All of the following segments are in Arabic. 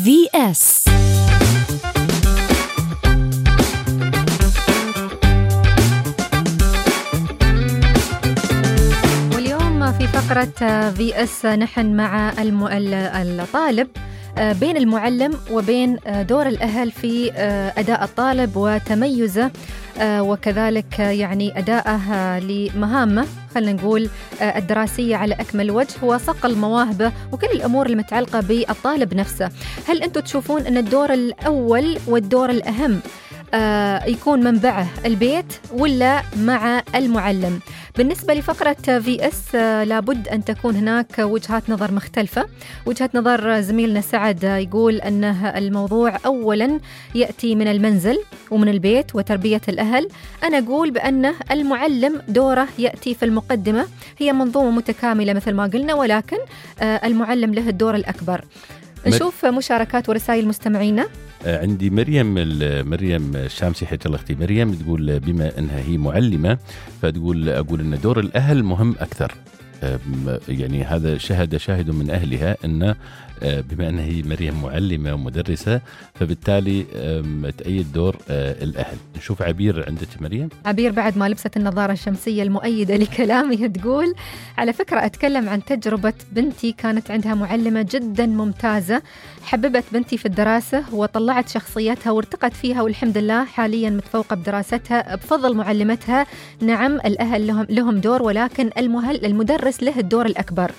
VS. واليوم في فقرة VS نحن مع الطالب بين المعلم وبين دور الأهل في أداء الطالب وتميزه وكذلك يعني أداءه لمهامه خلينا نقول الدراسية على أكمل وجه وصقل مواهبه وكل الأمور المتعلقة بالطالب نفسه. هل أنتم تشوفون أن الدور الأول والدور الأهم يكون منبعه البيت ولا مع المعلم؟ بالنسبة لفقرة VS لابد أن تكون هناك وجهات نظر مختلفة. وجهة نظر زميلنا سعد يقول أنه الموضوع أولا يأتي من المنزل ومن البيت وتربية الأهل. أنا أقول بأنه المعلم دوره يأتي في المقدمة، هي منظومة متكاملة مثل ما قلنا، ولكن المعلم له الدور الأكبر. نشوف مشاركات ورسائل مستمعينا. عندي مريم الشامسي، حيث اختي مريم تقول بما انها هي معلمه اقول ان دور الاهل مهم اكثر. يعني هذا شاهد من اهلها ان بما انها هي مريم معلمه ومدرسه فبالتالي تأيد دور الاهل. نشوف عبير. عندك مريم؟ عبير بعد ما لبست النظاره الشمسيه المؤيده لكلامي تقول على فكره اتكلم عن تجربه بنتي، كانت عندها معلمه جدا ممتازه، حببت بنتي في الدراسه وطلعت شخصيتها وارتقت فيها، والحمد لله حاليا متفوقه بدراستها بفضل معلمتها. نعم الاهل لهم دور، ولكن المدرس له الدور الاكبر.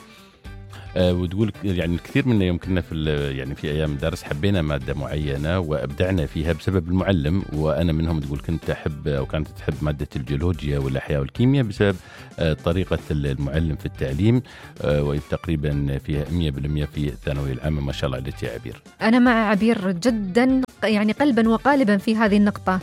وتقول يعني كثير منا يمكننا في ايام الدرس حبينا ماده معينه وابدعنا فيها بسبب المعلم، وانا منهم. تقول كنت احب او كانت تحب ماده الجيولوجيا والاحياء والكيمياء بسبب طريقه المعلم في التعليم، وتقريبا فيها 100% في الثانويه العامه. ما شاء الله عليك يا عبير. انا مع عبير جدا، يعني قلبا وقالبا في هذه النقطه.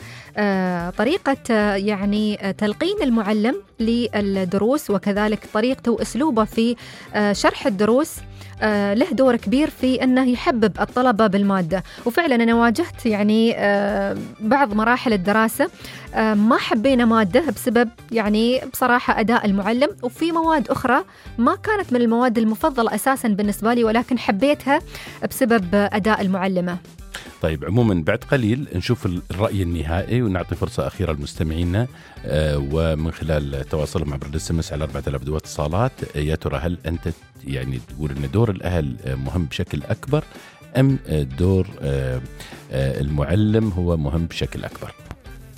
طريقه يعني تلقين المعلم للدروس وكذلك طريقته واسلوبه في شرح الدروس له دور كبير في أنه يحبب الطلبة بالمادة. وفعلا أنا واجهت يعني بعض مراحل الدراسة ما حبينا مادة بسبب يعني بصراحة أداء المعلم، وفي مواد أخرى ما كانت من المواد المفضلة أساسا بالنسبة لي ولكن حبيتها بسبب أداء المعلمة. طيب عموما بعد قليل نشوف الرأي النهائي ونعطي فرصة أخيرة لمستمعينا ومن خلال تواصلهم عبر الSMS على 4000 دو اتصالات. يا ترى هل أنت يعني تقول أن دور الأهل مهم بشكل أكبر أم دور المعلم هو مهم بشكل أكبر؟